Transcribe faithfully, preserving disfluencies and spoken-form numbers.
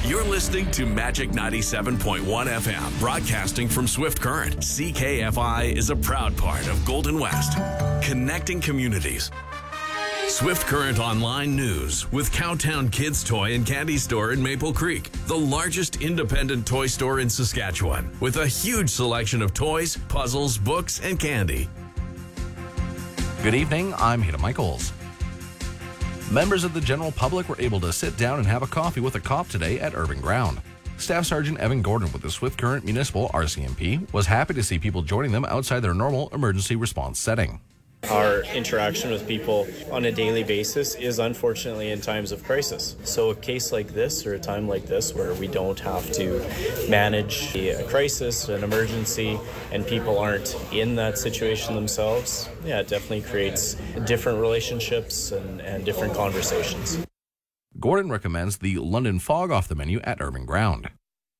You're listening to Magic ninety-seven point one F M, broadcasting from Swift Current. C K F I is a proud part of Golden West, connecting communities. Swift Current Online News with Cowtown Kids Toy and Candy Store in Maple Creek, the largest independent toy store in Saskatchewan, with a huge selection of toys, puzzles, books, and candy. Good evening, I'm Hita Michaels. Members of the general public were able to sit down and have a coffee with a cop today at Irving Ground. Staff Sergeant Evan Gordon with the Swift Current Municipal R C M P was happy to see people joining them outside their normal emergency response setting. Our interaction with people on a daily basis is unfortunately in times of crisis. So a case like this or a time like this where we don't have to manage a crisis, an emergency, and people aren't in that situation themselves, yeah, it definitely creates different relationships and, and different conversations. Gordon recommends the London Fog off the menu at Irving Ground.